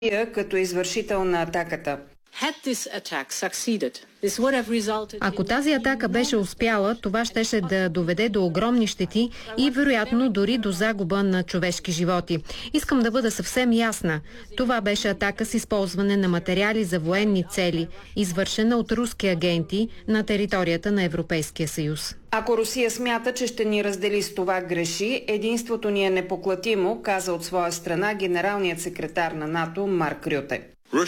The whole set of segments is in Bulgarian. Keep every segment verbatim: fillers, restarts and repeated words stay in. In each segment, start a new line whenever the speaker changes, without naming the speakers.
като извършител на атаката.
Ако тази атака беше успяла, това щеше да доведе до огромни щети и вероятно дори до загуба на човешки животи. Искам да бъда съвсем ясна. Това беше атака с използване на материали за военни цели, извършена от руски агенти на територията на Европейския съюз.
Ако Русия смята, че ще ни раздели с това, греши. Единството ни е непоклатимо, каза от своя страна генералният секретар на НАТО Марк Рюте.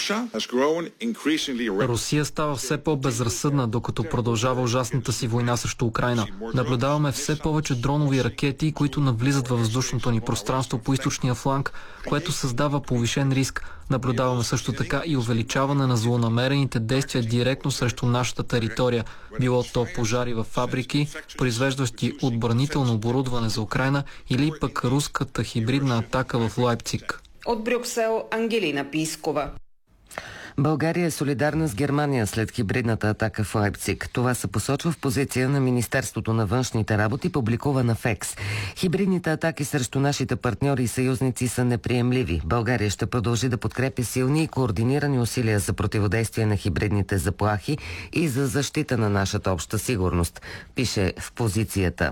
Русия става все по-безразсъдна, докато продължава ужасната си война срещу Украйна. Наблюдаваме все повече дронови ракети, които навлизат във въздушното ни пространство по източния фланг, което създава повишен риск. Наблюдаваме също така и увеличаване на злонамерените действия директно срещу нашата територия, било то пожари в фабрики, произвеждащи отбранително оборудване за Украйна, или пък руската хибридна атака в Лайпциг.
От Брюксел Ангелина Пискова.
България е солидарна с Германия след хибридната атака в Лайпциг. Това се посочва в позиция на Министерството на външните работи, публикувана в Екс. Хибридните атаки срещу нашите партньори и съюзници са неприемливи. България ще продължи да подкрепя силни и координирани усилия за противодействие на хибридните заплахи и за защита на нашата обща сигурност, пише в позицията.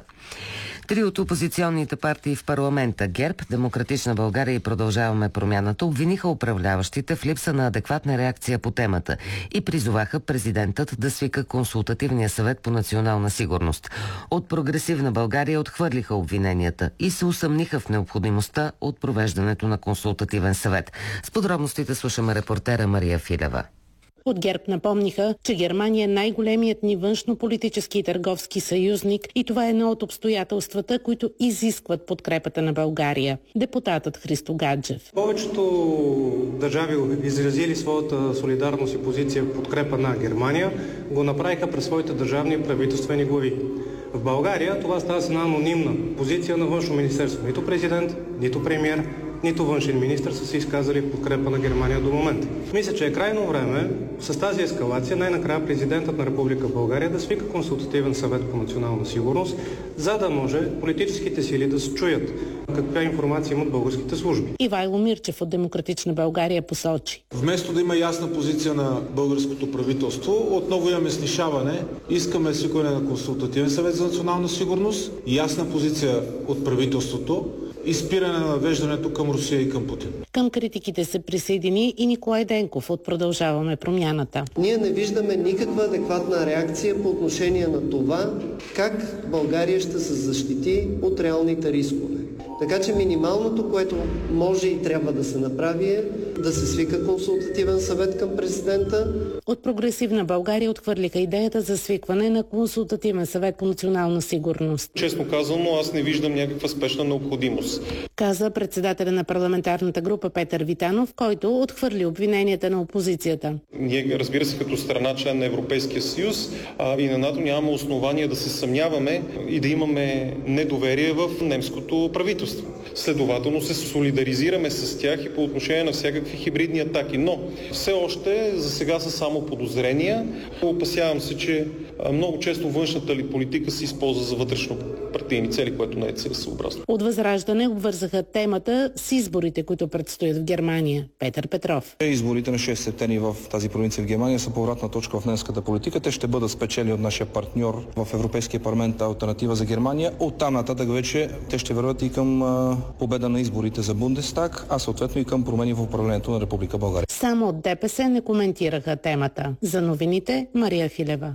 Три от опозиционните партии в парламента, ГЕРБ, Демократична България и Продължаваме промяната, обвиниха управляващите в липса на адекватна реакция по темата и призоваха президентът да свика консултативния съвет по национална сигурност. От Прогресивна България отхвърлиха обвиненията и се усъмниха в необходимостта от провеждането на консултативен съвет. С подробностите слушаме репортера Мария Филева.
От ГЕРБ напомниха, че Германия е най-големият ни външно-политически и търговски съюзник и това е едно от обстоятелствата, които изискват подкрепата на България. Депутатът Христо Гаджев.
Повечето държави, изразили своята солидарност и позиция в подкрепа на Германия, го направиха през своите държавни и правителствени глави. В България това става с една анонимна позиция на външно министерство. Нито президент, нито премиер, нито външен министър са се изказали в подкрепа на Германия до момента. Мисля, че е крайно време с тази ескалация най-накрая президентът на Република България да свика консултативен съвет по национална сигурност, за да може политическите сили да се чуят каква информация имат българските служби.
Ивайло Мирчев от Демократична България посочи.
Вместо да има ясна позиция на българското правителство, отново имаме снишаване. Искаме свикване на консултативен съвет за национална сигурност, ясна позиция от правителството и спиране на навеждането към Русия и към Путин.
Към критиките се присъедини и Николай Денков от Продължаваме промяната.
Ние не виждаме никаква адекватна реакция по отношение на това как България ще се защити от реалните рискове. Така че минималното, което може и трябва да се направи, е да се свика консултативен съвет към президента.
От Прогресивна България отхвърлиха идеята за свикване на консултативен съвет по национална сигурност.
Честно казано, аз не виждам някаква спешна необходимост,
каза председателя на парламентарната група Петър Витанов, който отхвърли обвиненията на опозицията.
Ние, разбира се, като страна член на Европейския съюз а, и на НАТО нямаме основания да се съмняваме и да имаме недоверие в немското правителство. Следователно се солидаризираме с тях и по отношение на всякакви хибридни атаки. Но все още за сега са само подозрения. Опасявам се, че много често външната ли политика се използва за вътрешно партийни цели, което не е целесъобразно.
От Възраждане обвързаха темата с изборите, които предстоят в Германия. Петър Петров.
Изборите на шести септември в тази провинция в Германия са повратна точка в немската политика. Те ще бъдат спечели от нашия партньор в Европейския парламент Алтернатива за Германия. Оттам нататък вече те ще върват и към а, победа на изборите за Бундестаг, а съответно и към промени в управлението на Република България.
Само от ДПС не коментираха темата. За новините Мария Филева.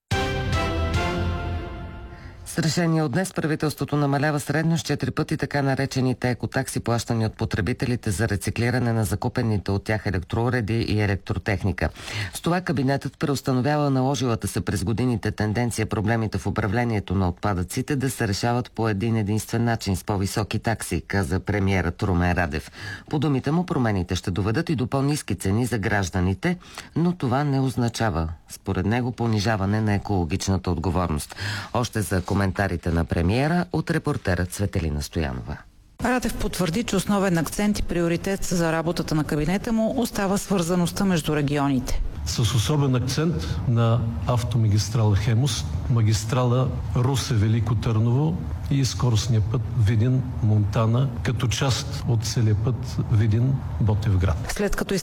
С решение от днес правителството намалява средно с четири пъти така наречените екотакси, плащани от потребителите за рециклиране на закупените от тях електроуреди и електротехника. С това кабинетът преустановява наложилата се през годините тенденция проблемите в управлението на отпадъците да се решават по един единствен начин с по-високи такси, каза премиерът Румен Радев. По думите му промените ще доведат и до по-ниски цени за гражданите, но това не означава, според него, понижаване на екологичната отговорност. Още за коментарите на премиера от репортера Цветелина Стоянова.
Радев потвърди, че основен акцент и приоритет за работата на кабинета му остава свързаността между регионите.
с особен акцент на автомагистрала Хемус, магистрала Русе-Велико Търново и скоростния път Видин-Монтана, като част от целия път Видин-Ботевград.
След като